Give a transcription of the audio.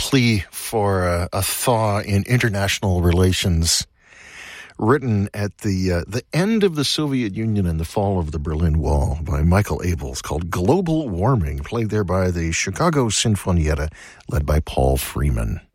plea for a thaw in international relations, written at the end of the Soviet Union and the fall of the Berlin Wall by Michael Abels, called Global Warming, played there by the Chicago Sinfonietta, led by Paul Freeman.